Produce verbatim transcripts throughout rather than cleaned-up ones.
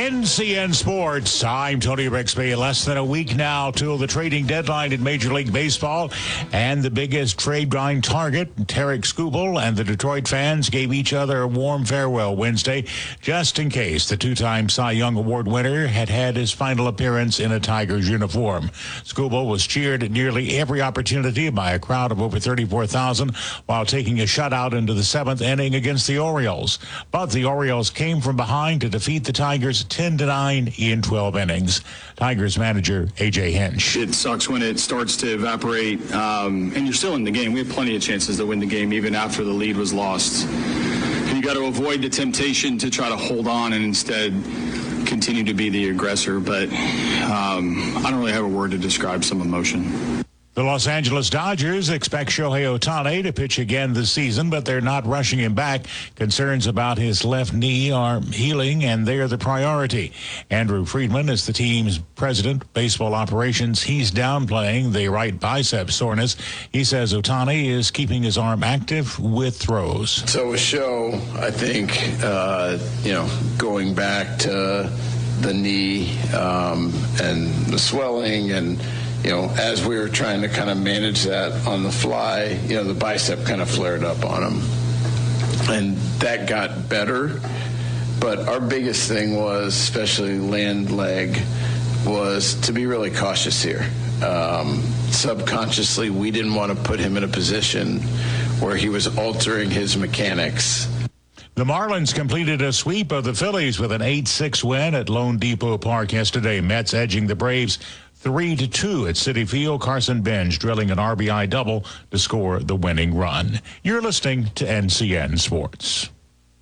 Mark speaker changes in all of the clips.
Speaker 1: N C N Sports. I'm Tony Rixby. Less than a week now till the trading deadline in Major League Baseball, and the biggest trade line target, Tarik Skubal, and the Detroit fans gave each other a warm farewell Wednesday, just in case the two-time Cy Young Award winner had had his final appearance in a Tigers uniform. Skubal was cheered at nearly every opportunity by a crowd of over thirty-four thousand while taking a shutout into the seventh inning against the Orioles. But the Orioles came from behind to defeat the Tigers ten to nine in twelve innings. Tigers manager A J Hinch.
Speaker 2: It sucks when it starts to evaporate, um, and you're still in the game. We have plenty of chances to win the game even after the lead was lost. And you got to avoid the temptation to try to hold on and instead continue to be the aggressor. But um, I don't really have a word to describe some emotion.
Speaker 1: The Los Angeles Dodgers expect Shohei Ohtani to pitch again this season, but they're not rushing him back. Concerns about his left knee are healing, and they're the priority. Andrew Friedman is the team's president, baseball operations. He's downplaying the right bicep soreness. He says Ohtani is keeping his arm active with throws.
Speaker 3: So with Show, I think, uh, you know, going back to the knee um, and the swelling and, you know, as we were trying to kind of manage that on the fly, you know, the bicep kind of flared up on him. And that got better. But our biggest thing was, especially land leg, was to be really cautious here. Um, subconsciously, we didn't want to put him in a position where he was altering his mechanics.
Speaker 1: The Marlins completed a sweep of the Phillies with an eight six win at Lone Depot Park yesterday. Mets edging the Braves three to two at Citi Field. Carson Bench drilling an R B I double to score the winning run. You're listening to N C N Sports.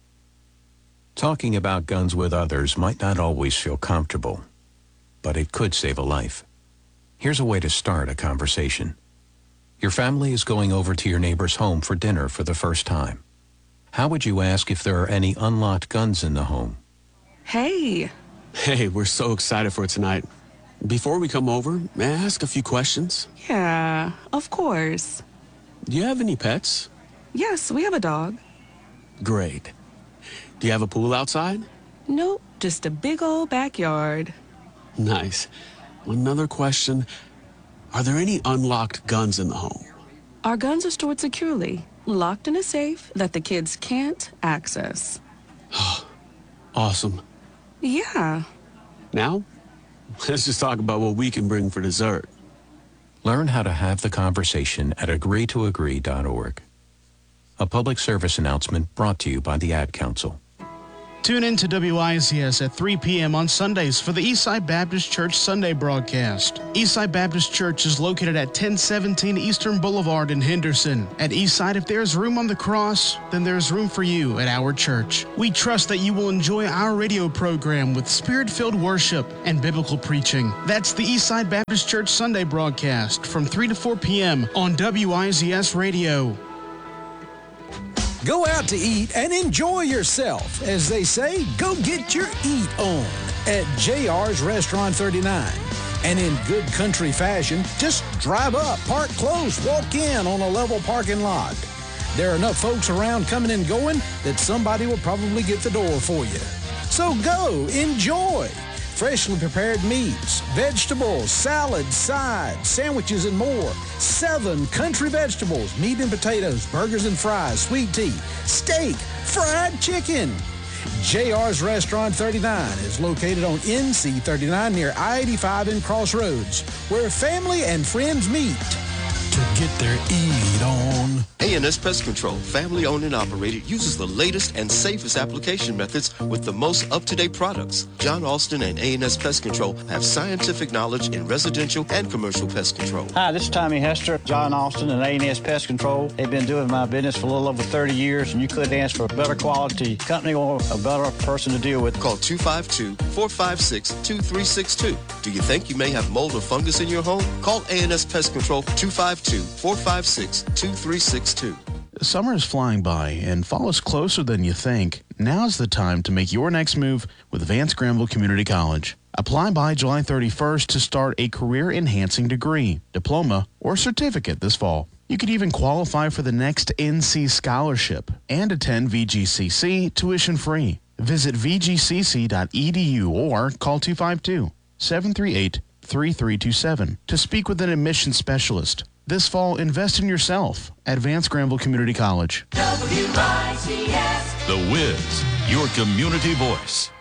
Speaker 4: Talking about guns with others might not always feel comfortable, but it could save a life. Here's a way to start a conversation. Your family is going over to your neighbor's home for dinner for the first time. How would you ask if there are any unlocked guns in the home?
Speaker 5: Hey.
Speaker 6: Hey, we're so excited for tonight. Before we come over, may I ask a few questions?
Speaker 5: Yeah, of course.
Speaker 6: Do you have any pets?
Speaker 5: Yes, we have a dog.
Speaker 6: Great. Do you have a pool outside?
Speaker 5: Nope, just a big old backyard.
Speaker 6: Nice. Another question. Are there any unlocked guns in the home?
Speaker 5: Our guns are stored securely, locked in a safe that the kids can't access.
Speaker 6: Awesome.
Speaker 5: Yeah.
Speaker 6: Now, let's just talk about what we can bring for dessert.
Speaker 4: Learn how to have the conversation at agree to agree dot org. A public service announcement brought to you by the Ad Council.
Speaker 7: Tune in to W I Z S at three p.m. on Sundays for the Eastside Baptist Church Sunday broadcast. Eastside Baptist Church is located at ten seventeen Eastern Boulevard in Henderson. At Eastside, if there's room on the cross, then there's room for you at our church. We trust that you will enjoy our radio program with spirit-filled worship and biblical preaching. That's the Eastside Baptist Church Sunday broadcast from three to four p.m. on W I Z S Radio.
Speaker 8: Go out to eat and enjoy yourself. As they say, go get your eat on at J R's Restaurant thirty-nine. And in good country fashion, just drive up, park close, walk in on a level parking lot. There are enough folks around coming and going that somebody will probably get the door for you. So go, enjoy. Freshly prepared meats, vegetables, salads, sides, sandwiches, and more. Seven country vegetables, meat and potatoes, burgers and fries, sweet tea, steak, fried chicken. J R's Restaurant thirty-nine is located on N C thirty-nine near I eighty-five in Crossroads, where family and friends meet to get their eat on.
Speaker 9: A N S Pest Control, family owned and operated, uses the latest and safest application methods with the most up-to-date products. John Alston and A N S Pest Control have scientific knowledge in residential and commercial pest control.
Speaker 10: Hi, this is Tommy Hester, John Alston and A N S Pest Control. They've been doing my business for a little over thirty years, and you couldn't ask for a better quality company or a better person to deal with.
Speaker 9: Call two five two, four five six, two three six two. Do you think you may have mold or fungus in your home? Call A N S Pest Control two five two, four five six, two three six two.
Speaker 7: Summer is flying by, and fall is closer than you think. Now's the time to make your next move with Vance Granville Community College. Apply by July thirty-first to start a career-enhancing degree, diploma, or certificate this fall. You could even qualify for the next N C scholarship and attend V G C C tuition-free. Visit v g c c dot e d u or call two five two, seven three eight, three three two seven to speak with an admissions specialist. This fall, invest in yourself at Vance Granville Community College.
Speaker 11: W I C S. The Wiz, your community voice.